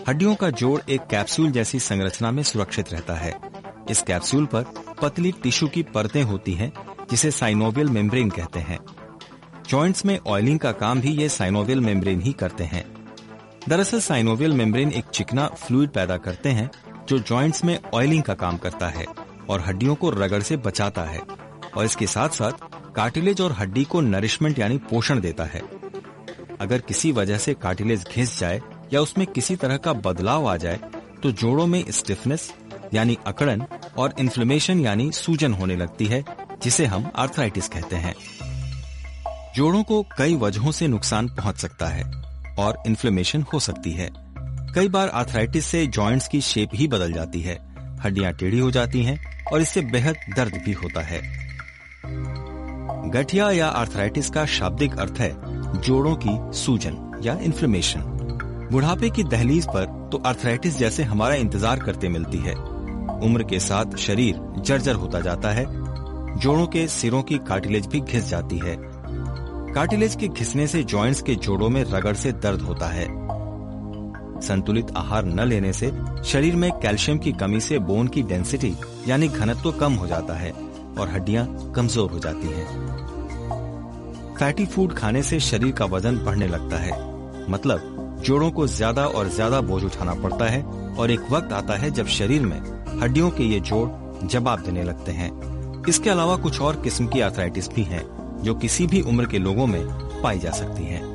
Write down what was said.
हड्डियों का जोड़ एक कैप्सूल जैसी संरचना में सुरक्षित रहता है। इस कैप्सूल पर पतली टिश्यू की परतें होती हैं, जिसे साइनोवियल मेम्ब्रेन कहते हैं। जॉइंट्स में ऑयलिंग का काम भी ये साइनोवियल मेम्ब्रेन ही करते हैं। दरअसल साइनोवियल मेम्ब्रेन एक चिकना फ्लूइड पैदा करते हैं जो जॉइंट्स में ऑयलिंग का काम करता है और हड्डियों को रगड़ से बचाता है, और इसके साथ साथ कार्टिलेज और हड्डी को नरिशमेंट यानी पोषण देता है। अगर किसी वजह से कार्टिलेज घिस जाए या उसमें किसी तरह का बदलाव आ जाए तो जोड़ों में स्टिफनेस यानी अकड़न और इन्फ्लेमेशन यानी सूजन होने लगती है, जिसे हम आर्थराइटिस कहते हैं। जोड़ों को कई वजहों से नुकसान पहुंच सकता है और इन्फ्लेमेशन हो सकती है। कई बार आर्थराइटिस से जॉइंट्स की शेप ही बदल जाती है, हड्डियां टेढ़ी हो जाती हैं और इससे बेहद दर्द भी होता है। गठिया या आर्थराइटिस का शाब्दिक अर्थ है जोड़ों की सूजन या इन्फ्लेमेशन। बुढ़ापे की दहलीज पर तो आर्थराइटिस जैसे हमारा इंतजार करते मिलती है। उम्र के साथ शरीर जर्जर होता जाता है, जोड़ों के सिरों की कार्टिलेज भी घिस जाती है। कार्टिलेज के घिसने से जॉइंट्स के जोड़ों में रगड़ से दर्द होता है। संतुलित आहार न लेने से शरीर में कैल्शियम की कमी से बोन की डेंसिटी यानी घनत्व कम हो जाता है और हड्डियां कमजोर हो जाती हैं। फैटी फूड खाने से शरीर का वजन बढ़ने लगता है, मतलब जोड़ों को ज्यादा और ज्यादा बोझ उठाना पड़ता है और एक वक्त आता है जब शरीर में हड्डियों के ये जोड़ जवाब देने लगते हैं। इसके अलावा कुछ और किस्म की आर्थराइटिस भी हैं, जो किसी भी उम्र के लोगों में पाई जा सकती हैं।